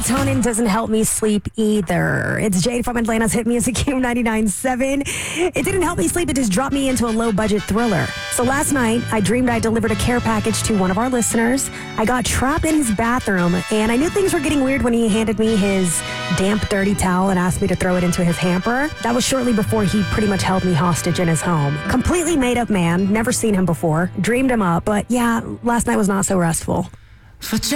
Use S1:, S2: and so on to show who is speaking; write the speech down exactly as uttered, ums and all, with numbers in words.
S1: Melatonin doesn't help me sleep either. It's Jade from Atlanta's Hit Music Q ninety-nine point seven. It didn't help me sleep. It just dropped me into a low-budget thriller. So last night, I dreamed I delivered a care package to one of our listeners. I got trapped in his bathroom, and I knew things were getting weird when he handed me his damp, dirty towel and asked me to throw it into his hamper. That was shortly before he pretty much held me hostage in his home. Completely made-up man. Never seen him before. Dreamed him up. But yeah, last night was not so restful.